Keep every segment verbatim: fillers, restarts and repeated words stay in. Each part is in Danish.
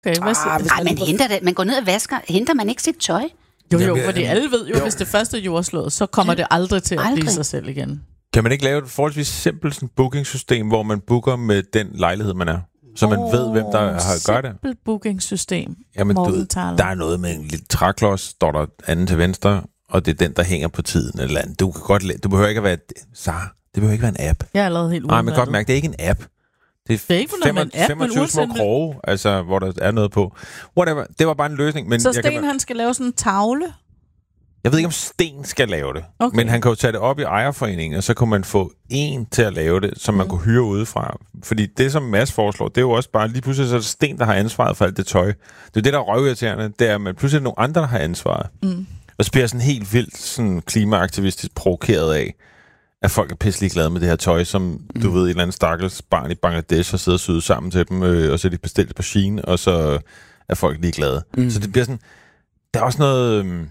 Okay, hvad siger Ah, du? Ej, man henter det. Man går ned og vasker. Henter man ikke sit tøj? Jo, jo, Jamen, fordi alle ved jo, jo. hvis det første er jordslået, så kommer det aldrig til at Aldrig. blive sig selv igen. Kan man ikke lave et forholdsvis simpelt sådan booking-system, hvor man booker med den lejlighed, man er? Så man Åh, ved, hvem der har gør det? Simpelt booking-system. Jamen, du, Morten ved, Thaler. der er noget med en lille træklods, står der anden til venstre, og det er den, der hænger på tiden. Eller andet. Du kan godt la- du behøver ikke at være... Sara, det behøver ikke være en app. Jeg er allerede helt Nej, man kan godt udmattet. mærke, det er ikke en app. Det er, Det er ikke noget med en app, men femogtyve små uanset- kroge, altså, hvor der er noget på. Whatever. Det var bare en løsning. Men Så jeg, Sten, kan, han skal lave sådan en tavle? jeg ved ikke, om Sten skal lave det. Okay. Men han kan jo tage det op i ejerforeningen, og så kunne man få en til at lave det, som man Mm. kunne hyre udefra. Fordi det, som Mads foreslår, det er jo også bare, lige pludselig så er det Sten, der har ansvaret for alt det tøj. Det er det, der er røvirriterende. Det er, at man pludselig er nogle andre, der har ansvaret. Mm. Og så bliver jeg sådan helt vildt sådan klimaaktivistisk provokeret af, at folk er pisselig glade med det her tøj, som mm. du ved, et eller andet stakkels barn i Bangladesh har siddet og syet sammen til dem, øh, og så er de bestilt det på Shein, og så er folk lige glade. Mm. Så det bliver sådan, der er også noget øh,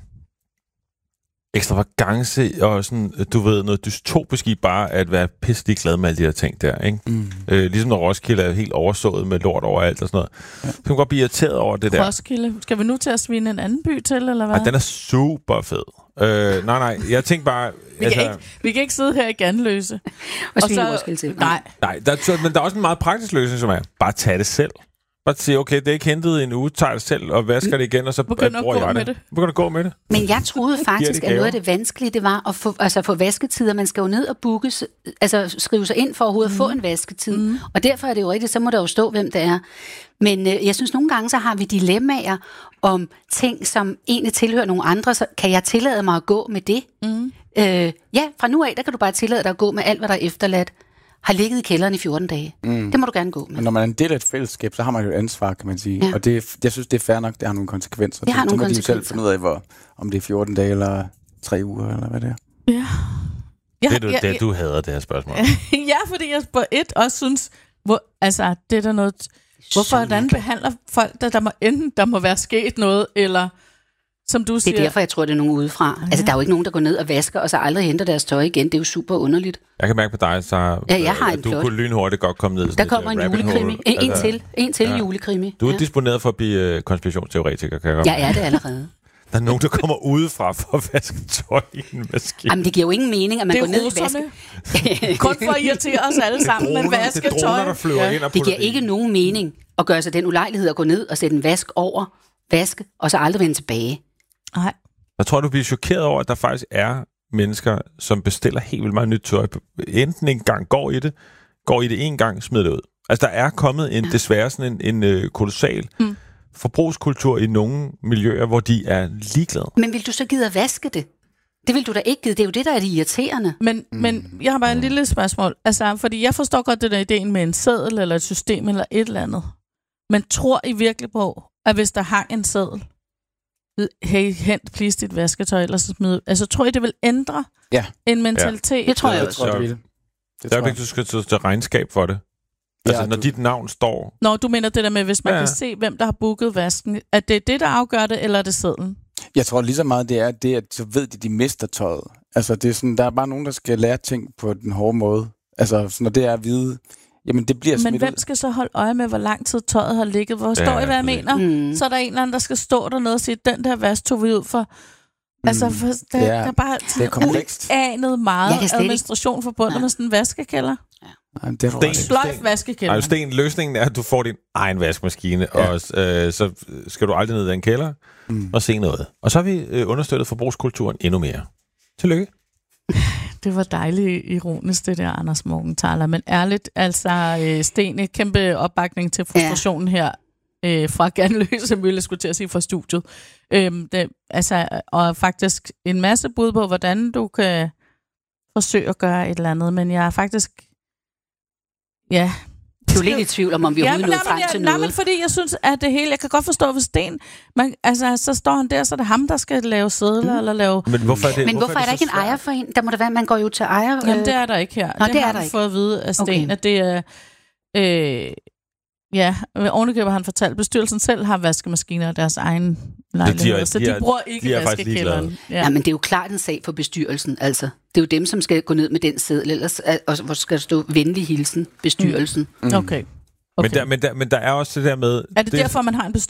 ekstravagance, og sådan, du ved, noget dystopisk i bare at være pisselig glad med alle de her ting der, ikke? Mm. Øh, ligesom når Roskilde er helt oversået med lort overalt og sådan noget. Ja. Så kan man godt blive irriteret over det der. Roskilde. Skal vi nu til at svine en anden by til, eller hvad? Ej, den er super fed. Øh, nej, nej, jeg tænker bare... vi, kan ikke, vi kan ikke sidde her i Ganløse. Og svine Roskilde til. Nej. Nej, der, er- men der er også en meget praktisk løsning, som er, bare tage det selv. Bare sige, okay, det er ikke hentet i en uge, tager det selv og vasker det igen, og så Begynder at bruger gå jeg med det. det. Begynder at gå med det. Men jeg troede faktisk, det at noget af gaver. det vanskelige, det var at få, altså få vasketider. Man skal jo ned og bookes, altså skrive sig ind for overhovedet at få en vasketid. Mm. Og derfor er det jo rigtigt, så må der jo stå, hvem det er. Men øh, jeg synes, nogle gange så har vi dilemmaer om ting, som egentlig tilhører nogle andre. Så kan jeg tillade mig at gå med det? Mm. Øh, ja, fra nu af, der kan du bare tillade dig at gå med alt, hvad der er efterladt. Har ligget i kælderen i fjorten dage. Mm. Det må du gerne gå med. Men når man er en del af et fællesskab, så har man jo et ansvar, kan man sige. Ja. Og det, er- jeg synes, det er fair nok, det har nogle konsekvenser. Det har så nogle må de jo selv konsekvenser. finde ud af, hvor, om det er fjorten dage eller tre uger, eller hvad det er. Ja. Ja, Det er du, ja, det, du hader det her spørgsmål. ja, fordi jeg på et også synes, hvor, altså, det er der noget... Hvorfor hvordan behandler folk, der, der må enten der må være sket noget, eller som du Det siger... er derfor, jeg tror, det er nogen udefra. Ja. Altså, der er jo ikke nogen, der går ned og vasker, og så aldrig henter deres tøj igen. Det er jo super underligt. Jeg kan mærke på dig, så Ja, jeg har at en du plot. kunne lynhurtigt godt komme ned i Der sådan kommer et, en uh, rabbit julekrimi. hole. En, en Altså, til. En til ja. julekrimi. Du er Ja. disponeret for at blive uh, konspirationsteoretiker, kan jeg godt Jeg mærke. er det allerede. Der er nogen, der kommer udefra for at vaske tøj i en maskine. Jamen, det giver jo ingen mening, at man Det går er ned i russerne. vaske. Kun for at irritere os alle sammen med Det er vasketøj. droner, der flyver Ja. ind og Det putter giver ikke nogen mening at gøre sig den ulejlighed at gå ned og sætte en vask over, vaske, og så aldrig vende tilbage. Nej. Jeg tror, du bliver chokeret over, at der faktisk er mennesker, som bestiller helt vildt meget nyt tøj. Enten en gang går i det, går i det en gang, smider det ud. Altså, der er kommet en, ja. desværre sådan en, en øh, kolossal mm. forbrugskultur i nogle miljøer, hvor de er ligeglade. Men vil du så gide at vaske det? Det vil du da ikke gide. Det er jo det, der er det irriterende. Men, mm. men jeg har bare en lille spørgsmål. Altså, fordi jeg forstår godt det der ideen med en seddel, eller et system, eller et eller andet. Men tror I virkelig på, at hvis der hang en seddel, hey, hent please dit vasketøj, eller så smid... Altså, tror I, det vil ændre Ja. en mentalitet? Det tror jeg Jeg også. tror, det Så- vil. Det Der tror er jo jeg. ikke, du skal til til regnskab for det. Altså, Ja, når du- dit navn står... Nå, du mener det der med, hvis man Ja. ja. kan se, hvem der har booket vasken. Er det det, der afgør det, eller er det sedlen? Jeg tror lige så meget, det er det, at så ved de, de mister tøjet. Altså, det er sådan, der er bare nogen, der skal lære ting på den hårde måde. Altså, sådan, når det er at vide, jamen det bliver Men smidt hvem ud. skal så holde øje med, hvor lang tid tøjet har ligget? Hvor står I, hvad jeg præcis. mener? Mm. Så er der en eller anden, der skal stå dernede og sige, den der vask tog vi ud for... Altså, for der, Ja, der er bare det er komplekst. anet meget Jeg kan slet ikke- administration forbundet Ja. med sådan en vaskekælder. Nej, det er du Sten. ret i. Sløjf Sten. vaskekælder. Ej, Sten, løsningen er, at du får din egen vaskemaskine, ja. Ja. og øh, så skal du aldrig ned i den kælder Mm. og se noget. Og så har vi øh, understøttet forbrugskulturen endnu mere. Tillykke. Det var dejligt ironisk, det der, Anders Morgenthaler. Men ærligt, altså, øh, Sten, et kæmpe opbakning til frustrationen ja. her øh, fra Ganløse Mølle, skulle til at sige, fra studiet. Øhm, det, altså, og faktisk en masse bud på, hvordan du kan forsøge at gøre et eller andet. Men jeg er faktisk... Ja... Du er lidt i tvivl om, om vi Ja, overhovedet men, nåede nej, frem men, til jeg, nej, noget. men fordi jeg synes, at det hele... Jeg kan godt forstå, hvis Sten... Man, altså, så står han der, så er det ham, der skal lave sædler, mm. eller lave... Men hvorfor er det, Men hvorfor er der ikke en ejer for en? Der må der være, man går jo til ejer. Jamen, det er der ikke her. Nå, det, det er har der han ikke. fået at vide af Sten, Okay. at det er... Øh, ja, ovenikøbet har han fortalt, at bestyrelsen selv har vaskemaskiner af deres egen lejlighed, de er- så de de, er- bruger ikke de er faktisk vaskekælderen. ligeglade. Ja. Ja, men det er jo klart en sag for bestyrelsen, altså. Det er jo dem, som skal gå ned med den seddel, ellers, og hvor skal der stå venlig hilsen, bestyrelsen. Mm. Okay. Okay. Men, der, men, der, men der er også det der med... Er det, det derfor, man har en bestyrelse?